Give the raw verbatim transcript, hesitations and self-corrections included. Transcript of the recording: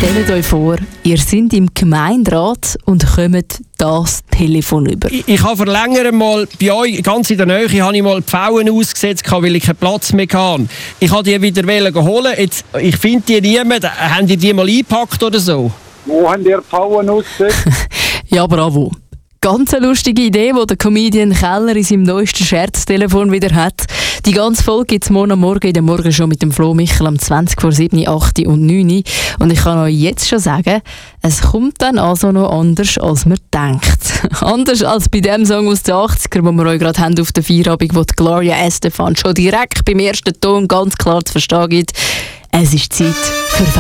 Stellt euch vor, ihr seid im Gemeinderat und kommt das Telefon über. Ich, ich habe vor längerem mal bei euch, ganz in der Nähe, habe ich mal die Pfauen ausgesetzt, weil ich keinen Platz mehr hatte. Ich wollte die wieder holen. Jetzt, ich finde die niemand. Haben die die mal eingepackt oder so? Wo haben die Pfauen ausgesetzt? Ja, bravo. Ganz eine lustige Idee, die der Comedian Keller in seinem neuesten Scherztelefon wieder hat. Die ganze Folge gibt es morgen Morgen in der Morgen schon mit dem Flo Michel am zwanzig vor sieben, acht und neun. Und ich kann euch jetzt schon sagen, es kommt dann also noch anders, als man denkt. Anders als bei dem Song aus den achtziger, den wir euch gerade haben auf der Feierabend, wo die Gloria Estefan schon direkt beim ersten Ton ganz klar zu verstehen gibt. Es ist Zeit für